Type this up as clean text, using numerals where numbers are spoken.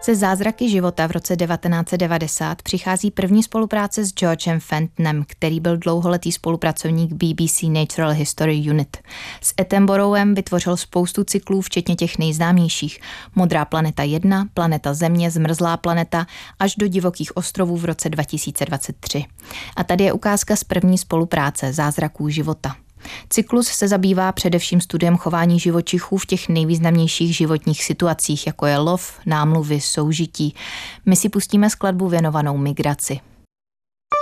Se Zázraky života v roce 1990 přichází první spolupráce s Georgem Fentonem, který byl dlouholetý spolupracovník BBC Natural History Unit. S Attenboroughem vytvořil spoustu cyklů, včetně těch nejznámějších. Modrá planeta 1, Planeta Země, Zmrzlá planeta, až do Divokých ostrovů v roce 2023. A tady je ukázka z první spolupráce Zázraků života. Cyklus se zabývá především studiem chování živočichů v těch nejvýznamnějších životních situacích, jako je lov, námluvy, soužití. My si pustíme skladbu věnovanou migraci.